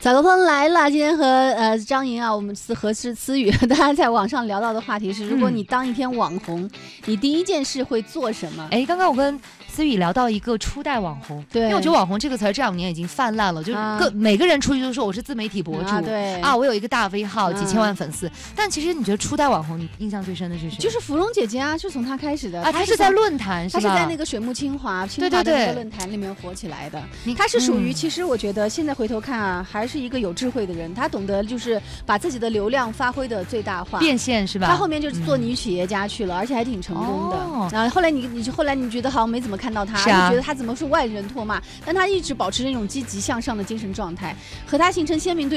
小头风来了，今天和张莹啊，我们是思雨，大家在网上聊到的话题是：如果你当一天网红，你第一件事会做什么？ 刚刚我跟思雨聊到一个初代网红， 对， 因为我觉得网红这个词儿这2年已经泛滥了，就每个人出去都说我是自媒体博主， 对我有一个大 V 号，几千万粉丝。但其实你觉得初代网红，你印象最深的是谁？ 就是芙蓉姐姐啊，是从她开始的她是在论坛， 她是在那个水木清华的那个论坛里面火起来的。她是属于，其实我觉得现在回头看啊，还是一个有智慧的人，她懂得就是把自己的流量发挥的最大化， 变现是吧？ 她后面就是做女企业家去了，而且还挺成功的。然后后来你觉得好像没怎么看到她，就觉得她怎么是外人唾骂，但她一直保持那种积极向上的精神状态，和她形成鲜明对